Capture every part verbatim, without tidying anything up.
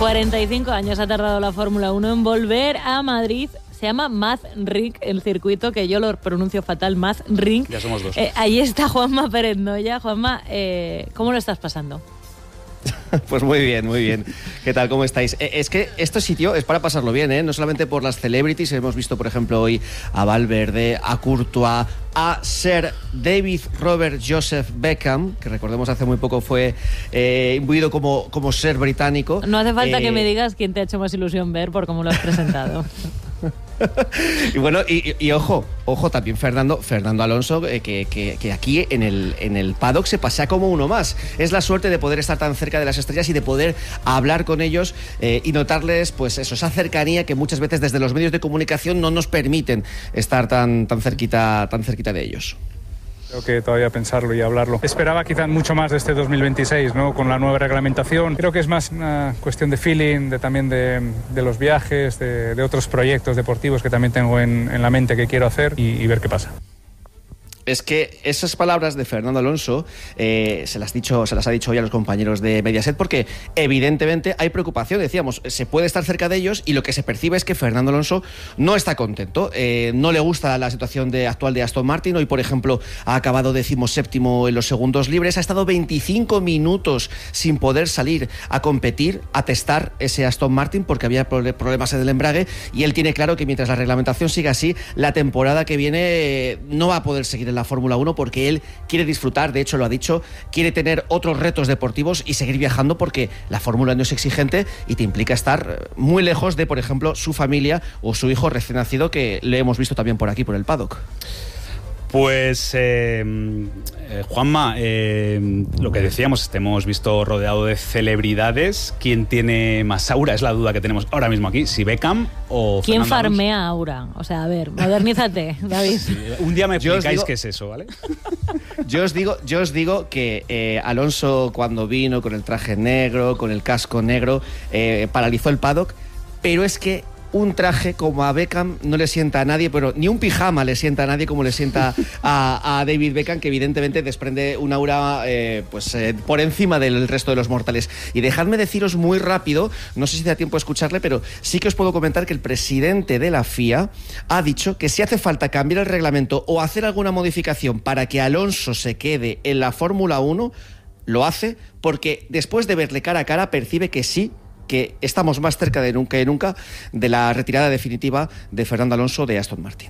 cuarenta y cinco años ha tardado la Fórmula uno en volver a Madrid. Se llama Mazring, el circuito, que yo lo pronuncio fatal, Mazring. Ya somos dos. Eh, ahí está Juanma Pérez Noya. Juanma, eh, ¿cómo lo estás pasando? Pues muy bien, muy bien. ¿Qué tal? ¿Cómo estáis? Eh, es que este sitio es para pasarlo bien, ¿eh? No solamente por las celebrities. Hemos visto, por ejemplo, hoy a Valverde, a Courtois, a Sir David Robert Joseph Beckham, que recordemos hace muy poco fue eh, imbuido como, como ser británico. No hace falta eh... que me digas quién te ha hecho más ilusión ver por cómo lo has presentado. Y bueno, y, y ojo, ojo también Fernando, Fernando Alonso, eh, que, que, que aquí en el, en el paddock se pasea como uno más. Es la suerte de poder estar tan cerca de las estrellas y de poder hablar con ellos eh, y notarles, pues eso, esa cercanía que muchas veces desde los medios de comunicación no nos permiten estar tan, tan cerquita, tan cerquita de ellos. Tengo que todavía pensarlo y hablarlo. Esperaba quizás mucho más de este dos mil veintiséis, ¿no? Con la nueva reglamentación. Creo que es más una cuestión de feeling, de también de, de los viajes, de, de otros proyectos deportivos que también tengo en, en la mente que quiero hacer y, y ver qué pasa. Es que esas palabras de Fernando Alonso eh, se las dicho, se las ha dicho hoy a los compañeros de Mediaset, porque evidentemente hay preocupación. Decíamos, se puede estar cerca de ellos y lo que se percibe es que Fernando Alonso no está contento, eh, no le gusta la situación de, actual de Aston Martin. Hoy, por ejemplo, ha acabado decimoséptimo en los segundos libres, ha estado veinticinco minutos sin poder salir a competir, a testar ese Aston Martin porque había problemas en el embrague, y él tiene claro que mientras la reglamentación siga así, la temporada que viene eh, no va a poder seguir en la Fórmula uno, porque él quiere disfrutar, de hecho lo ha dicho, quiere tener otros retos deportivos y seguir viajando, porque la Fórmula no es exigente y te implica estar muy lejos de, por ejemplo, su familia o su hijo recién nacido, que le hemos visto también por aquí, por el paddock. Pues, eh, eh, Juanma, eh, lo que decíamos, te hemos visto rodeado de celebridades. ¿Quién tiene más aura? Es la duda que tenemos ahora mismo aquí, si Beckham o ¿Quién Fernando farmea Alonso? aura? O sea, a ver, modernízate, David. Sí, un día me explicáis digo, qué es eso, ¿vale? Yo os digo, yo os digo que eh, Alonso, cuando vino con el traje negro, con el casco negro, eh, paralizó el paddock, pero es que un traje como a Beckham no le sienta a nadie, pero ni un pijama le sienta a nadie como le sienta a, a David Beckham, que evidentemente desprende un aura eh, pues eh, por encima del resto de los mortales. Y dejadme deciros muy rápido, no sé si da tiempo a escucharle, pero sí que os puedo comentar que el presidente de la F I A ha dicho que si hace falta cambiar el reglamento o hacer alguna modificación para que Alonso se quede en la Fórmula uno, lo hace, porque después de verle cara a cara percibe que sí, que estamos más cerca de nunca y nunca de la retirada definitiva de Fernando Alonso de Aston Martin.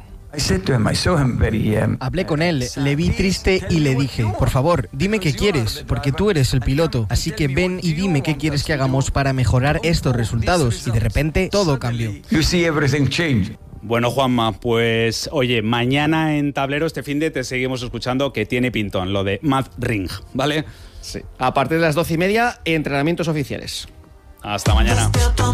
Hablé con él, le vi triste y le dije, por favor, dime qué quieres, porque tú eres el piloto, así que ven y dime qué quieres que hagamos para mejorar estos resultados. Y de repente todo cambió. Bueno, Juanma, pues oye, mañana en Tablero, este finde, te seguimos escuchando, que tiene pintón, lo de Mazring, ¿vale? Sí. A partir de las doce y media, entrenamientos oficiales. Hasta mañana.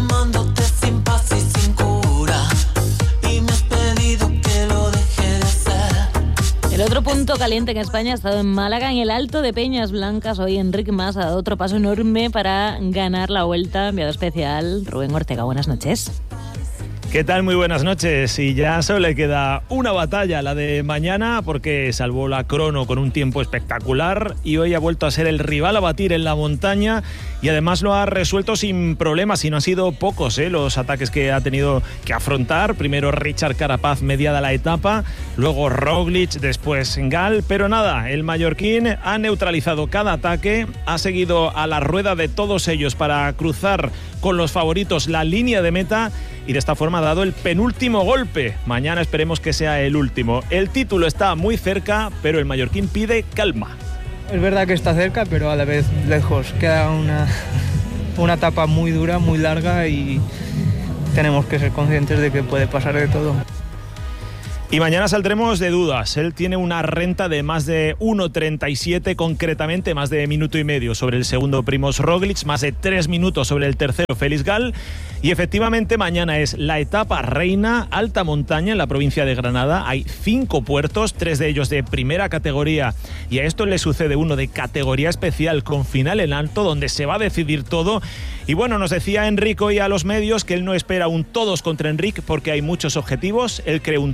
El otro punto caliente en España ha estado en Málaga, en el Alto de Peñas Blancas. Hoy Enric Mas ha dado otro paso enorme para ganar la Vuelta. Enviado especial, Rubén Ortega, buenas noches. ¿Qué tal? Muy buenas noches. Y ya solo le queda una batalla, la de mañana, porque salvó la crono con un tiempo espectacular y hoy ha vuelto a ser el rival a batir en la montaña, y además lo ha resuelto sin problemas, y no han sido pocos ¿eh? los ataques que ha tenido que afrontar. Primero Richard Carapaz mediada la etapa, luego Roglic, después Gal, pero nada, el mallorquín ha neutralizado cada ataque, ha seguido a la rueda de todos ellos para cruzar con los favoritos la línea de meta, y de esta forma ha dado el penúltimo golpe. Mañana esperemos que sea el último. El título está muy cerca, pero el mallorquín pide calma. Es verdad que está cerca, pero a la vez lejos. Queda una, una etapa muy dura, muy larga, y tenemos que ser conscientes de que puede pasar de todo. Y mañana saldremos de dudas. Él tiene una renta de más de uno treinta y siete, concretamente más de minuto y medio sobre el segundo Primož Roglic, más de tres minutos sobre el tercero Félix Gal. Y efectivamente mañana es la etapa reina, alta montaña en la provincia de Granada. Hay cinco puertos, tres de ellos de primera categoría, y a esto le sucede uno de categoría especial con final en alto, donde se va a decidir todo. Y bueno, nos decía Enric hoy a los medios que él no espera un todos contra Enric, porque hay muchos objetivos. Él cree un todos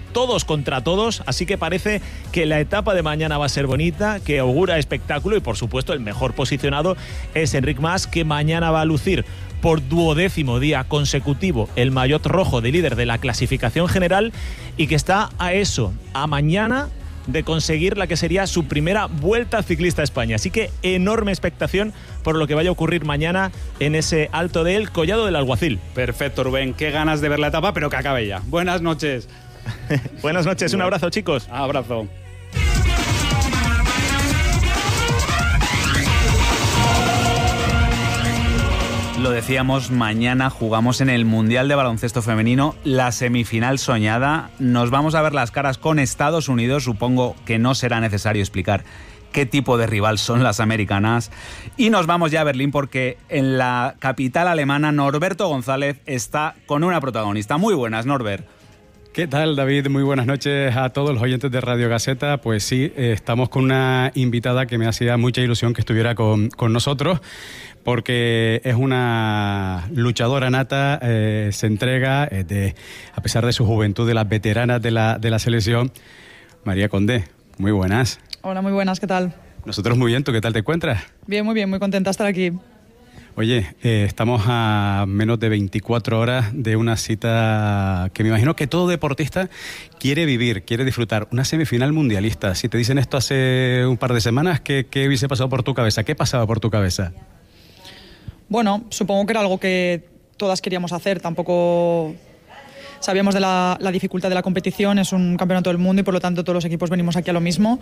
contra todos, así que parece que la etapa de mañana va a ser bonita, que augura espectáculo y por supuesto el mejor posicionado es Enric Mas, que mañana va a lucir por duodécimo día consecutivo el maillot rojo de líder de la clasificación general y que está a eso, a mañana de conseguir la que sería su primera Vuelta Ciclista a España. Así que enorme expectación por lo que vaya a ocurrir mañana en ese Alto del Collado del Alguacil. Perfecto, Rubén. Qué ganas de ver la etapa, pero que acabe ya. Buenas noches. Buenas noches, un abrazo, chicos. Abrazo. Lo decíamos, mañana jugamos en el Mundial de Baloncesto Femenino, la semifinal soñada. Nos vamos a ver las caras con Estados Unidos. Supongo que no será necesario explicar qué tipo de rival son las americanas. Y nos vamos ya a Berlín porque en la capital alemana Norberto González está con una protagonista. Muy buenas, Norbert. ¿Qué tal, David? Muy buenas noches a todos los oyentes de Radio Gaceta. Pues sí, eh, estamos con una invitada que me hacía mucha ilusión que estuviera con, con nosotros, porque es una luchadora nata, eh, se entrega, eh, de, a pesar de su juventud, de las veteranas de la, de la selección. María Condé, muy buenas. Hola, muy buenas, ¿qué tal? Nosotros muy bien, ¿tú qué tal te encuentras? Bien, muy bien, muy contenta de estar aquí. Oye, eh, estamos a menos de veinticuatro horas de una cita que me imagino que todo deportista quiere vivir, quiere disfrutar. Una semifinal mundialista. Si te dicen esto hace un par de semanas, ¿qué, qué hubiese pasado por tu cabeza? ¿Qué pasaba por tu cabeza? Bueno, supongo que era algo que todas queríamos hacer. Tampoco sabíamos de la, la dificultad de la competición. Es un campeonato del mundo y por lo tanto todos los equipos venimos aquí a lo mismo.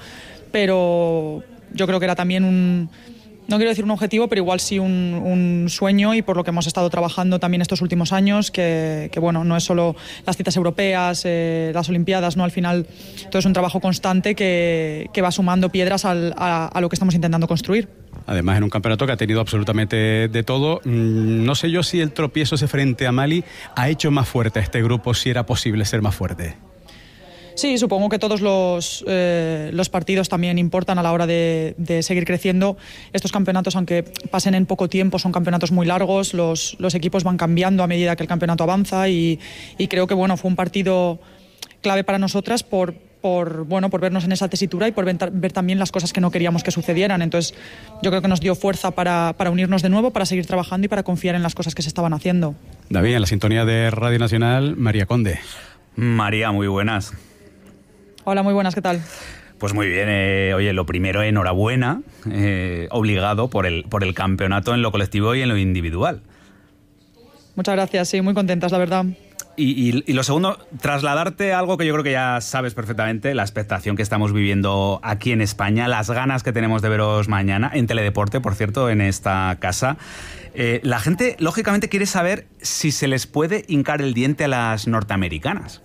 Pero yo creo que era también un... No quiero decir un objetivo, pero igual sí un, un sueño y por lo que hemos estado trabajando también estos últimos años, que, que bueno, no es solo las citas europeas, eh, las Olimpiadas, no, al final todo es un trabajo constante que, que va sumando piedras al, a, a lo que estamos intentando construir. Además, en un campeonato que ha tenido absolutamente de todo. No sé yo si el tropiezo ese frente a Mali ha hecho más fuerte a este grupo, si era posible ser más fuerte. Sí, supongo que todos los, eh, los partidos también importan a la hora de, de seguir creciendo. Estos campeonatos, aunque pasen en poco tiempo, son campeonatos muy largos, los, los equipos van cambiando a medida que el campeonato avanza y, y creo que bueno, fue un partido clave para nosotras por, por, bueno, por vernos en esa tesitura y por ver, ver también las cosas que no queríamos que sucedieran. Entonces yo creo que nos dio fuerza para, para unirnos de nuevo, para seguir trabajando y para confiar en las cosas que se estaban haciendo. David, en la sintonía de Radio Nacional, María Conde. María, muy buenas. Hola, muy buenas, ¿qué tal? Pues muy bien, eh, oye, lo primero, enhorabuena, eh, obligado por el, por el campeonato en lo colectivo y en lo individual. Muchas gracias, sí, muy contentas, la verdad. Y, y, y lo segundo, trasladarte algo que yo creo que ya sabes perfectamente, la expectación que estamos viviendo aquí en España, las ganas que tenemos de veros mañana, en Teledeporte, por cierto, en esta casa. Eh, la gente, lógicamente, quiere saber si se les puede hincar el diente a las norteamericanas.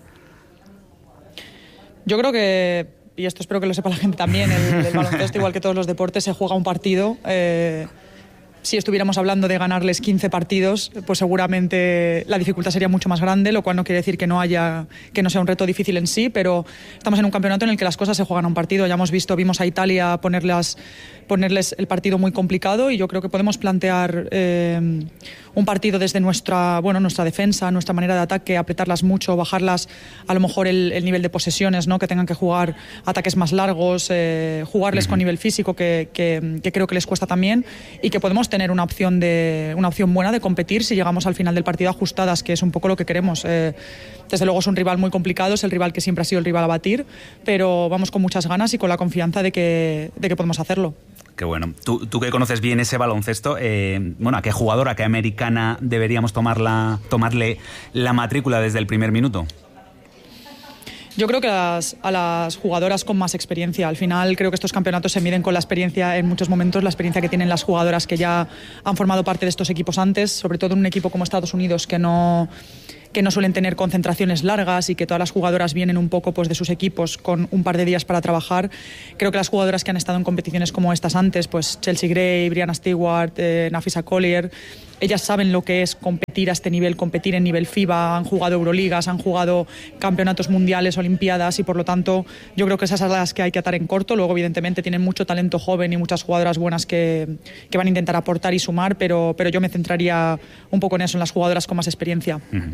Yo creo que, y esto espero que lo sepa la gente también, el, el baloncesto, igual que todos los deportes, se juega un partido. Eh, si estuviéramos hablando de ganarles quince partidos, pues seguramente la dificultad sería mucho más grande, lo cual no quiere decir que no haya, que no sea un reto difícil en sí, pero estamos en un campeonato en el que las cosas se juegan a un partido. Ya hemos visto, vimos a Italia ponerlas, ponerles el partido muy complicado y yo creo que podemos plantear eh, un partido desde nuestra, bueno, nuestra defensa, nuestra manera de ataque, apretarlas mucho, bajarlas a lo mejor el, el nivel de posesiones, ¿no? Que tengan que jugar ataques más largos, eh, jugarles uh-huh. con nivel físico, que, que, que creo que les cuesta también, y que podemos tener una opción, de, una opción buena de competir si llegamos al final del partido ajustadas, que es un poco lo que queremos. Eh, desde luego es un rival muy complicado, es el rival que siempre ha sido el rival a batir, pero vamos con muchas ganas y con la confianza de que, de que podemos hacerlo. Qué bueno. Tú, tú que conoces bien ese baloncesto, eh, bueno, ¿a qué jugadora, a qué americana deberíamos tomarla, tomarle la matrícula desde el primer minuto? Yo creo que a las, a las jugadoras con más experiencia. Al final creo que estos campeonatos se miden con la experiencia, en muchos momentos, la experiencia que tienen las jugadoras que ya han formado parte de estos equipos antes, sobre todo en un equipo como Estados Unidos, que no... que no suelen tener concentraciones largas y que todas las jugadoras vienen un poco pues, de sus equipos con un par de días para trabajar. Creo que las jugadoras que han estado en competiciones como estas antes, pues Chelsea Gray, Brianna Stewart, eh, Nafisa Collier, ellas saben lo que es competir a este nivel, competir en nivel FIBA, han jugado Euroligas, han jugado campeonatos mundiales, Olimpiadas, y por lo tanto yo creo que esas son las que hay que atar en corto. Luego evidentemente tienen mucho talento joven y muchas jugadoras buenas que, que van a intentar aportar y sumar, pero, pero yo me centraría un poco en eso, en las jugadoras con más experiencia. Uh-huh.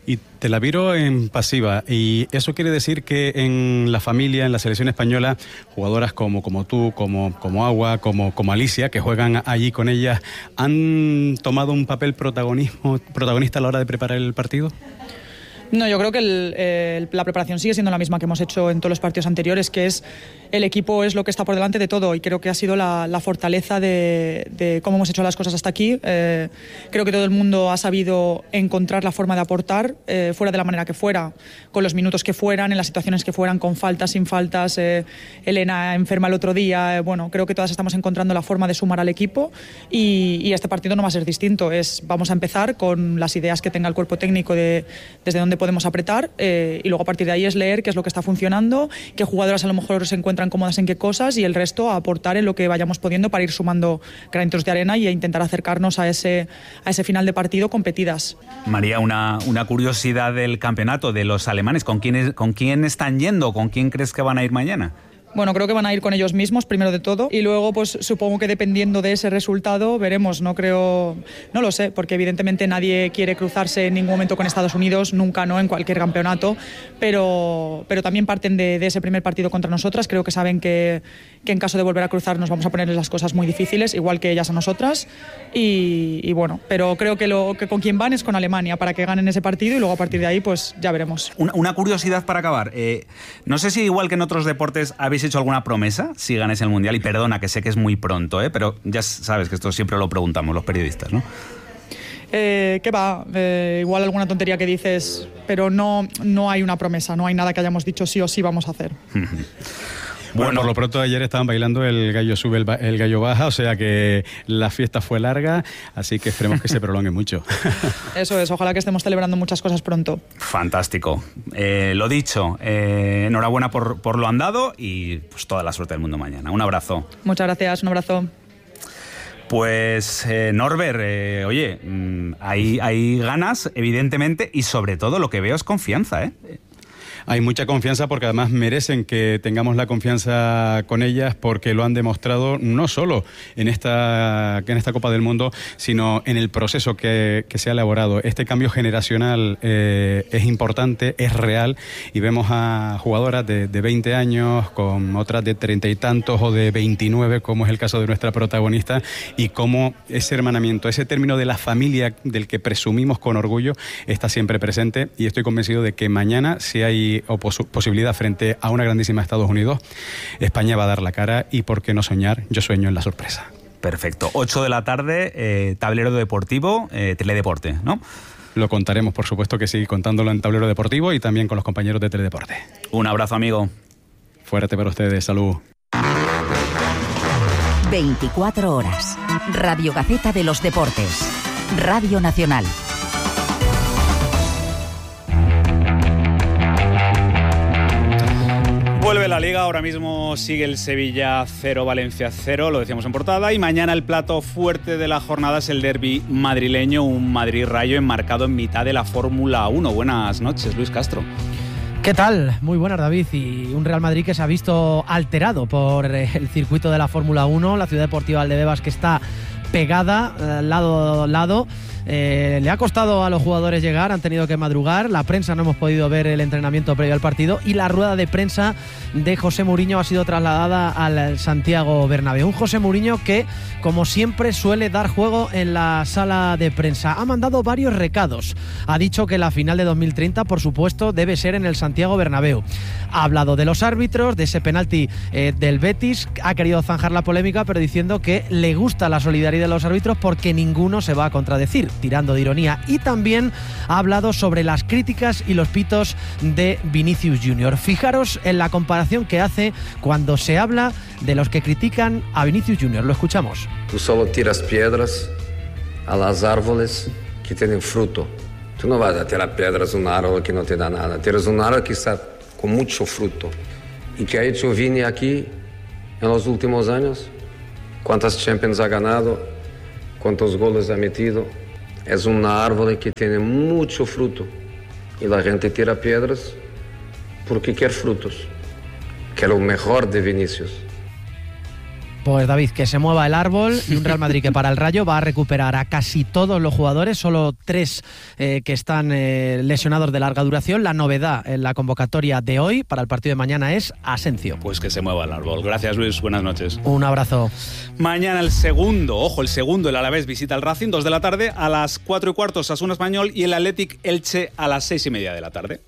Y te la viro en pasiva, y eso quiere decir que en la familia, en la selección española, jugadoras como, como tú, como, como Agua, como, como Alicia, que juegan allí con ellas, ¿han tomado un papel protagonismo, protagonista a la hora de preparar el partido? No, yo creo que el, el, la preparación sigue siendo la misma que hemos hecho en todos los partidos anteriores, que es el equipo es lo que está por delante de todo, y creo que ha sido la, la fortaleza de, de cómo hemos hecho las cosas hasta aquí. Eh, creo que todo el mundo ha sabido encontrar la forma de aportar, eh, fuera de la manera que fuera, con los minutos que fueran, en las situaciones que fueran, con faltas, sin faltas. Eh, Elena enferma el otro día. Eh, bueno, creo que todas estamos encontrando la forma de sumar al equipo, y, y este partido no va a ser distinto. Es, vamos a empezar con las ideas que tenga el cuerpo técnico de desde dónde podemos apretar, eh, y luego a partir de ahí es leer qué es lo que está funcionando, qué jugadoras a lo mejor se encuentran cómodas en qué cosas, y el resto a aportar en lo que vayamos pudiendo para ir sumando granitos de arena y a intentar acercarnos a ese, a ese final de partido competidas. María, una, una curiosidad del campeonato de los alemanes, ¿con quién, ¿con quién están yendo? ¿Con quién crees que van a ir mañana? Bueno, creo que van a ir con ellos mismos, primero de todo, y luego pues supongo que dependiendo de ese resultado veremos. No creo, no lo sé, porque evidentemente nadie quiere cruzarse en ningún momento con Estados Unidos, nunca, no en cualquier campeonato, pero, pero también parten de, de ese primer partido contra nosotras. Creo que saben que, que en caso de volver a cruzarnos vamos a ponerles las cosas muy difíciles, igual que ellas a nosotras, y, y bueno, pero creo que, lo, que con quien van es con Alemania, para que ganen ese partido, y luego a partir de ahí pues ya veremos. Una, una curiosidad para acabar, eh, no sé si igual que en otros deportes habéis hecho alguna promesa si ganáis el Mundial, y perdona que sé que es muy pronto, ¿eh? Pero ya sabes que esto siempre lo preguntamos los periodistas, ¿no? Eh, ¿Qué va? Eh, igual alguna tontería que dices, pero no, no hay una promesa, no hay nada que hayamos dicho sí o sí vamos a hacer. Bueno, por lo pronto ayer estaban bailando el gallo sube, el, el gallo baja, o sea que la fiesta fue larga, así que esperemos que se prolongue mucho. Eso es, ojalá que estemos celebrando muchas cosas pronto. Fantástico. Eh, lo dicho, eh, enhorabuena por, por lo andado, y pues toda la suerte del mundo mañana. Un abrazo. Muchas gracias, un abrazo. Pues eh, Norbert, eh, oye, mmm, hay, hay ganas, evidentemente, y sobre todo lo que veo es confianza, ¿eh? Hay mucha confianza, porque además merecen que tengamos la confianza con ellas, porque lo han demostrado no solo en esta, en esta Copa del Mundo, sino en el proceso que, que se ha elaborado. Este cambio generacional eh, es importante, es real, y vemos a jugadoras de, de veinte años con otras de treinta y tantos o de veintinueve, como es el caso de nuestra protagonista, y cómo ese hermanamiento, ese término de la familia del que presumimos con orgullo, está siempre presente, y estoy convencido de que mañana, si hay o pos- posibilidad frente a una grandísima Estados Unidos, España va a dar la cara, y por qué no soñar, yo sueño en la sorpresa. Perfecto. ocho de la tarde, eh, tablero deportivo, eh, Teledeporte, ¿no? Lo contaremos, por supuesto que sí, contándolo en tablero deportivo y también con los compañeros de Teledeporte. Un abrazo, amigo. Fuerte para ustedes, salud. veinticuatro horas. Radio Gaceta de los Deportes. Radio Nacional. Vuelve la Liga, ahora mismo sigue el Sevilla cero, Valencia cero, lo decíamos en portada, y mañana el plato fuerte de la jornada es el derbi madrileño, un Madrid-Rayo enmarcado en mitad de la Fórmula uno. Buenas noches, Luis Castro. ¿Qué tal? Muy buenas, David. Y un Real Madrid que se ha visto alterado por el circuito de la Fórmula uno, la ciudad deportiva Valdebebas, que está pegada lado a lado. Eh, le ha costado a los jugadores llegar, han tenido que madrugar. La prensa no hemos podido ver el entrenamiento previo al partido, y la rueda de prensa de José Mourinho ha sido trasladada al Santiago Bernabéu. Un José Mourinho que, como siempre, suele dar juego en la sala de prensa. Ha mandado varios recados. Ha dicho que la final de dos mil treinta, por supuesto, debe ser en el Santiago Bernabéu. Ha hablado de los árbitros, de ese penalti eh, del Betis. Ha querido zanjar la polémica, pero diciendo que le gusta la solidaridad de los árbitros porque ninguno se va a contradecir, tirando de ironía. Y también ha hablado sobre las críticas y los pitos de Vinicius Junior. Fijaros en la comparación que hace cuando se habla de los que critican a Vinicius Junior. Lo escuchamos. Tú solo tiras piedras a las árboles que tienen fruto. Tú no vas a tirar piedras a un árbol que no te da nada. Tienes un árbol que está con mucho fruto. ¿Y qué ha hecho Vini aquí en los últimos años? ¿Cuántas Champions ha ganado? ¿Cuántos goles ha metido? Es un árbol que tiene mucho fruto, y la gente tira piedras porque quiere frutos, que es lo mejor de Vinicius. Pues David, que se mueva el árbol y un Real Madrid que para el Rayo va a recuperar a casi todos los jugadores, solo tres eh, que están eh, lesionados de larga duración. La novedad en la convocatoria de hoy para el partido de mañana es Asensio. Pues que se mueva el árbol. Gracias, Luis, buenas noches. Un abrazo. Mañana el segundo, ojo, el segundo, el Alavés visita al Racing, dos de la tarde, a las cuatro y cuarto Osasuna Español y el Athletic Elche a las seis y media de la tarde.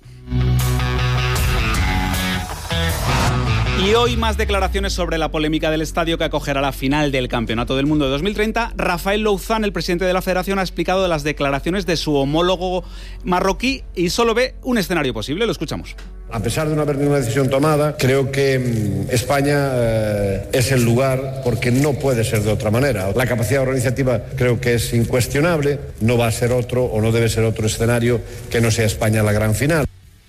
Y hoy más declaraciones sobre la polémica del estadio que acogerá la final del Campeonato del Mundo de dos mil treinta. Rafael Louzán, el presidente de la Federación, ha explicado las declaraciones de su homólogo marroquí y solo ve un escenario posible. Lo escuchamos. A pesar de no haber ninguna decisión tomada, creo que España eh, es el lugar porque no puede ser de otra manera. La capacidad organizativa creo que es incuestionable, no va a ser otro o no debe ser otro escenario que no sea España la gran final.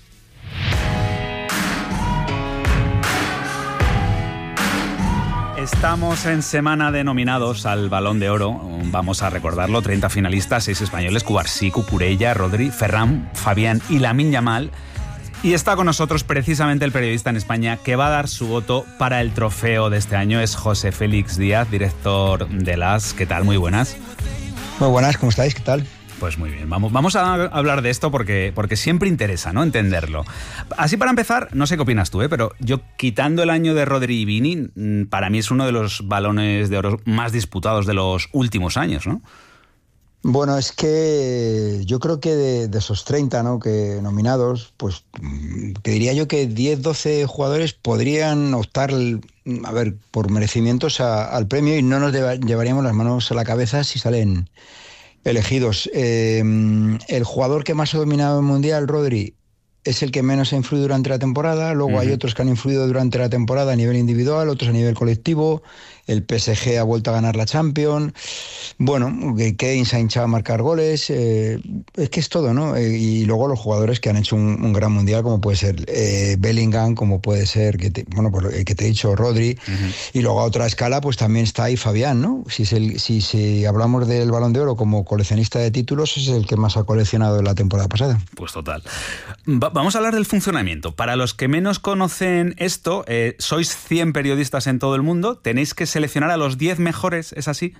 Estamos en semana de nominados al Balón de Oro. Vamos a recordarlo, treinta finalistas, seis españoles, Cubarsí, Cucurella, Rodri, Ferran, Fabián y Lamine Yamal. Y está con nosotros precisamente el periodista en España que va a dar su voto para el trofeo de este año. Es José Félix Díaz, director de las. ¿Qué tal? Muy buenas. Muy buenas, ¿cómo estáis? ¿Qué tal? Pues muy bien, vamos, vamos a hablar de esto porque, porque siempre interesa, ¿no?, entenderlo. Así para empezar, no sé qué opinas tú, ¿eh? Pero yo, quitando el año de Rodri y Vini, para mí es uno de los balones de oro más disputados de los últimos años, ¿no? Bueno, es que yo creo que de, de esos treinta, ¿no?, que nominados, pues que diría yo que diez, doce jugadores podrían optar, a ver, por merecimientos a, al premio y no nos deba, llevaríamos las manos a la cabeza si salen elegidos. Eh, el jugador que más ha dominado el Mundial, Rodri, es el que menos ha influido durante la temporada. Luego uh-huh. hay otros que han influido durante la temporada a nivel individual, otros a nivel colectivo. El P S G ha vuelto a ganar la Champions. Bueno, Kane se ha hinchado a marcar goles. Eh, es que es todo, ¿no? Eh, y luego los jugadores que han hecho un, un gran Mundial, como puede ser eh, Bellingham, como puede ser, que te, bueno, pues el que te he dicho, Rodri. Uh-huh. Y luego a otra escala, pues también está ahí Fabián, ¿no? Si, es el, si, si hablamos del Balón de Oro como coleccionista de títulos, es el que más ha coleccionado en la temporada pasada. Pues total. Va, vamos a hablar del funcionamiento. Para los que menos conocen esto, eh, sois cien periodistas en todo el mundo, tenéis que seleccionar a los diez mejores, ¿es así?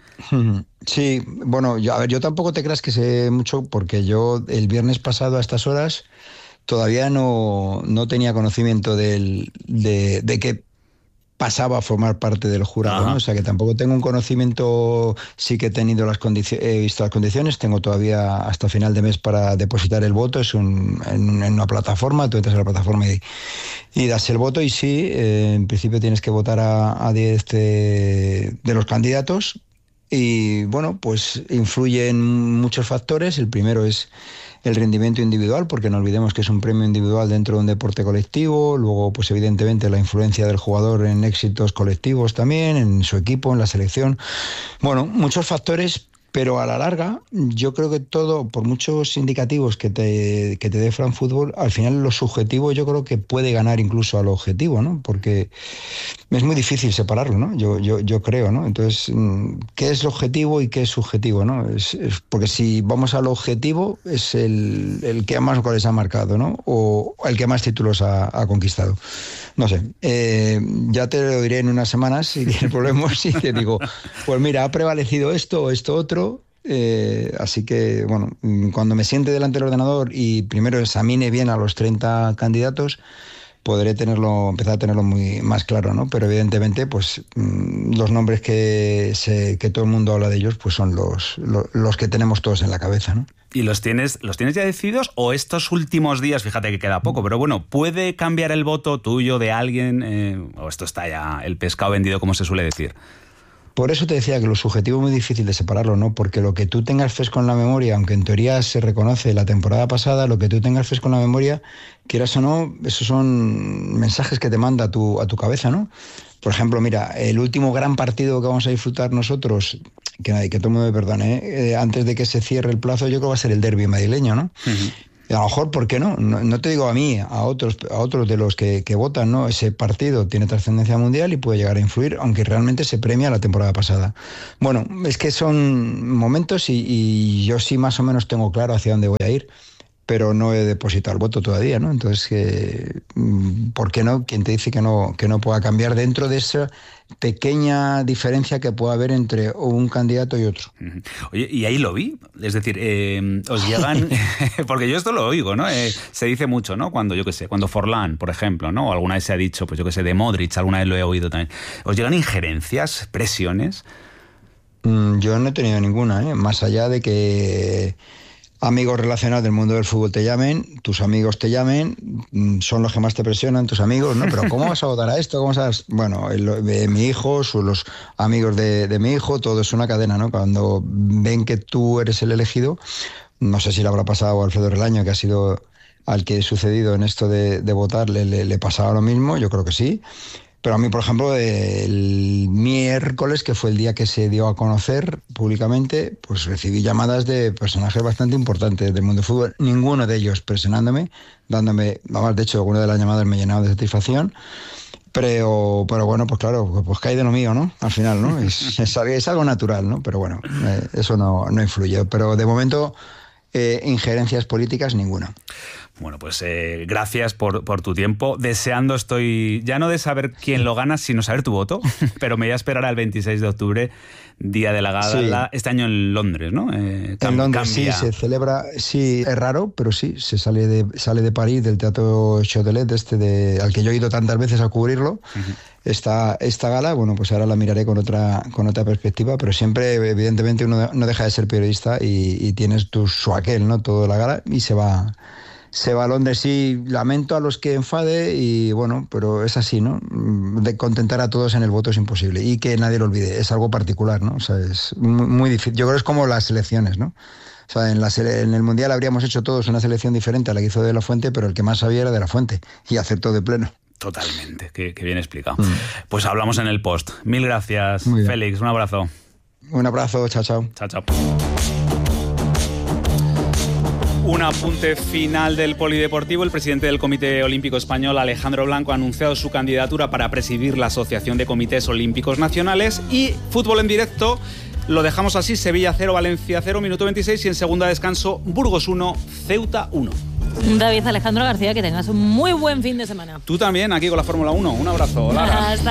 Sí, bueno, yo, a ver, yo tampoco te creas que sé mucho porque yo el viernes pasado a estas horas todavía no, no tenía conocimiento del, de, de que pasaba a formar parte del jurado, ¿no? O sea que tampoco tengo un conocimiento. Sí que he tenido las condiciones, he visto las condiciones, tengo todavía hasta final de mes para depositar el voto, es un, en, en una plataforma, tú entras a la plataforma y, y das el voto y sí, eh, en principio tienes que votar a diez de, de los candidatos y bueno, pues influyen muchos factores. El primero es el rendimiento individual, porque no olvidemos que es un premio individual dentro de un deporte colectivo. Luego, pues evidentemente la influencia del jugador en éxitos colectivos también, en su equipo, en la selección. Bueno, muchos factores, pero a la larga yo creo que todo, por muchos indicativos que te, que te dé Fran Fútbol, al final lo subjetivo yo creo que puede ganar incluso al objetivo, ¿no? Porque es muy difícil separarlo, ¿no? Yo, yo, yo creo, ¿no? Entonces, ¿qué es objetivo y qué es subjetivo, ¿no? Es, es porque si vamos al objetivo, es el, el que más goles ha marcado, ¿no? O el que más títulos ha, ha conquistado. No sé, eh, ya te lo diré en unas semanas si tienes problemas y te digo, pues mira, ha prevalecido esto o esto otro. Eh, así que, bueno, cuando me siente delante del ordenador y primero examine bien a los treinta candidatos, podré tenerlo, empezar a tenerlo muy más claro, ¿no? Pero evidentemente, pues los nombres que se, que todo el mundo habla de ellos, pues son los, los, los que tenemos todos en la cabeza, ¿no? ¿Y los tienes, los tienes ya decididos o estos últimos días, fíjate que queda poco, pero bueno, puede cambiar el voto tuyo de alguien eh, o esto está ya el pescado vendido, como se suele decir? Por eso te decía que lo subjetivo es muy difícil de separarlo, ¿no? Porque lo que tú tengas fresco en la memoria, aunque en teoría se reconoce la temporada pasada, lo que tú tengas fresco en la memoria, quieras o no, esos son mensajes que te manda a tu, a tu cabeza, ¿no? Por ejemplo, mira, el último gran partido que vamos a disfrutar nosotros, que, que todo el mundo me perdone, ¿eh? Eh, antes de que se cierre el plazo, yo creo que va a ser el derbi madrileño, ¿no? Uh-huh. A lo mejor, ¿por qué no? no? No te digo a mí, a otros a otros de los que, que votan, ¿no? Ese partido tiene trascendencia mundial y puede llegar a influir, aunque realmente se premia la temporada pasada. Bueno, es que son momentos y, y yo sí más o menos tengo claro hacia dónde voy a ir. pero no he depositado el voto todavía, ¿no? Entonces, eh, ¿por qué no? ¿Quién te dice que no, que no pueda cambiar dentro de esa pequeña diferencia que pueda haber entre un candidato y otro? Oye, y ahí lo vi, es decir, eh, os llegan, porque yo esto lo oigo, ¿no? Eh, se dice mucho, ¿no? Cuando, yo qué sé, cuando Forlán, por ejemplo, ¿no? O alguna vez se ha dicho, pues yo qué sé, de Modric, alguna vez lo he oído también. ¿Os llegan injerencias, presiones? Mm, yo no he tenido ninguna, ¿eh? Más allá de que amigos relacionados del mundo del fútbol te llamen, tus amigos te llamen, son los que más te presionan, tus amigos, ¿no? Pero ¿cómo vas a votar a esto? ¿Cómo vas a...? Bueno, el, eh, mi hijo, son los amigos de, de mi hijo, todo es una cadena, ¿no? Cuando ven que tú eres el elegido, no sé si le habrá pasado a Alfredo Relaño, que ha sido al que he sucedido en esto de, de votar, le, le, le pasaba lo mismo, yo creo que sí. Pero a mí, por ejemplo, el miércoles, que fue el día que se dio a conocer públicamente, pues recibí llamadas de personajes bastante importantes del mundo del fútbol, ninguno de ellos presionándome, dándome, vamos, de hecho, alguna de las llamadas me llenaba de satisfacción, pero, pero bueno, pues claro, pues cae de lo mío, ¿no? Al final, ¿no? Es, es, es algo natural, ¿no? Pero bueno, eh, eso no, no influye. Pero de momento, eh, injerencias políticas, ninguna. Bueno, pues eh, gracias por, por tu tiempo. Deseando estoy, ya no de saber quién lo gana, sino saber tu voto, pero me voy a esperar al veintiséis de octubre, día de la gala, sí. Este año en Londres, ¿no? Eh, en Londres, cambia. Sí, se celebra, sí, es raro, pero sí, se sale de, sale de París, del Teatro Châtelet, este de, al que yo he ido tantas veces a cubrirlo. Uh-huh. Esta, esta gala, bueno, pues ahora la miraré con otra, con otra perspectiva, pero siempre, evidentemente, uno no deja de ser periodista y, y tienes tu su aquel, ¿no? Toda la gala y se va... Se va a Londres, sí, lamento a los que enfade y bueno, pero es así, ¿no? De contentar a todos en el voto es imposible y que nadie lo olvide, es algo particular, ¿no? O sea, es muy, muy difícil. Yo creo que es como las selecciones, ¿no? O sea, en, la sele- en el Mundial habríamos hecho todos una selección diferente a la que hizo De La Fuente, pero el que más sabía era De La Fuente y acertó de pleno. Totalmente, qué, qué bien explicado. Mm. Pues hablamos en el post. Mil gracias, Félix, un abrazo. Un abrazo, chao, chao. Chao, chao. Un apunte final del polideportivo. El presidente del Comité Olímpico Español, Alejandro Blanco, ha anunciado su candidatura para presidir la Asociación de Comités Olímpicos Nacionales. Y fútbol en directo, lo dejamos así: Sevilla cero, Valencia cero, minuto veintiséis, y en segunda descanso, Burgos uno, Ceuta uno. David Alejandro García, que tengas un muy buen fin de semana. Tú también, aquí con la Fórmula uno. Un abrazo. Lara. Hasta